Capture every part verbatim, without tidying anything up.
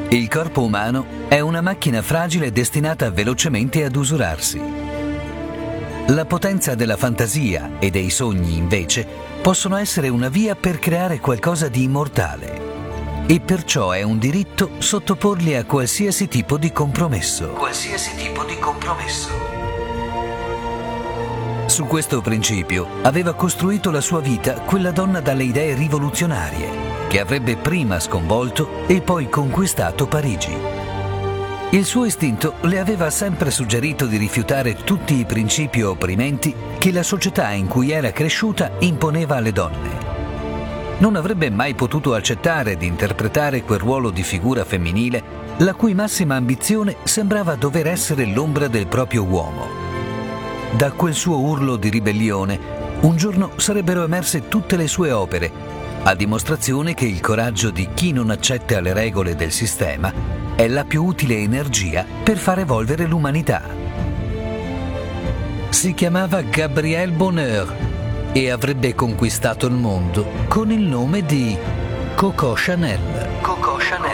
Il corpo umano è una macchina fragile destinata velocemente ad usurarsi. La potenza della fantasia e dei sogni, invece, possono essere una via per creare qualcosa di immortale. E perciò è un diritto sottoporli a qualsiasi tipo di compromesso. Qualsiasi tipo di compromesso. Su questo principio aveva costruito la sua vita quella donna dalle idee rivoluzionarie, che avrebbe prima sconvolto e poi conquistato Parigi. Il suo istinto le aveva sempre suggerito di rifiutare tutti i principi opprimenti che la società in cui era cresciuta imponeva alle donne. Non avrebbe mai potuto accettare di interpretare quel ruolo di figura femminile la cui massima ambizione sembrava dover essere l'ombra del proprio uomo. Da quel suo urlo di ribellione, un giorno sarebbero emerse tutte le sue opere, a dimostrazione che il coraggio di chi non accetta le regole del sistema è la più utile energia per far evolvere l'umanità. Si chiamava Gabrielle Bonheur e avrebbe conquistato il mondo con il nome di Coco Chanel. Coco Chanel.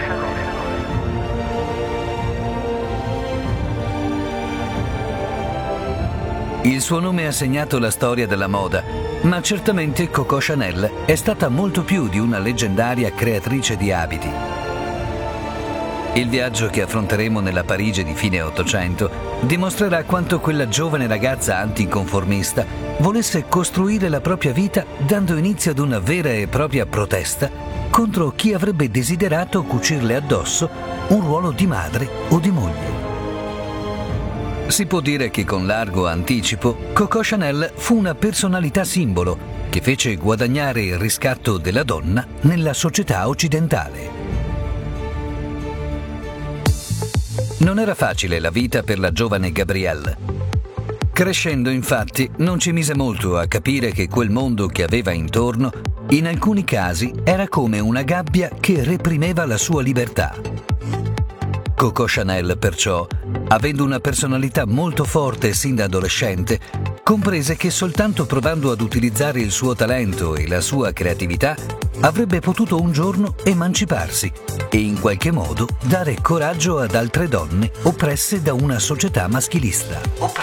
Il suo nome ha segnato la storia della moda, ma certamente Coco Chanel è stata molto più di una leggendaria creatrice di abiti. Il viaggio che affronteremo nella Parigi di fine Ottocento dimostrerà quanto quella giovane ragazza anticonformista volesse costruire la propria vita dando inizio ad una vera e propria protesta contro chi avrebbe desiderato cucirle addosso un ruolo di madre o di moglie. Si può dire che con largo anticipo Coco Chanel fu una personalità simbolo che fece guadagnare il riscatto della donna nella società occidentale. Non era facile la vita per la giovane Gabrielle. Crescendo, infatti, non ci mise molto a capire che quel mondo che aveva intorno, in alcuni casi, era come una gabbia che reprimeva la sua libertà. Coco Chanel, perciò, avendo una personalità molto forte sin da adolescente, comprese che soltanto provando ad utilizzare il suo talento e la sua creatività avrebbe potuto un giorno emanciparsi e in qualche modo dare coraggio ad altre donne oppresse da una società maschilista.